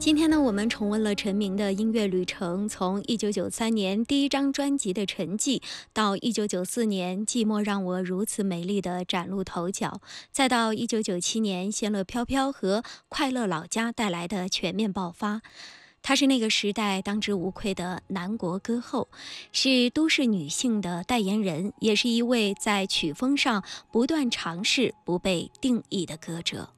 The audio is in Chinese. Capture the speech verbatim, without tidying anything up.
今天呢，我们重温了陈明的音乐旅程，从一九九三年第一张专辑的沉寂，到一九九四年《寂寞让我如此美丽》的崭露头角，再到一九九七年《仙乐飘飘》和《快乐老家》带来的全面爆发。她是那个时代当之无愧的南国歌后，是都市女性的代言人，也是一位在曲风上不断尝试、不被定义的歌者。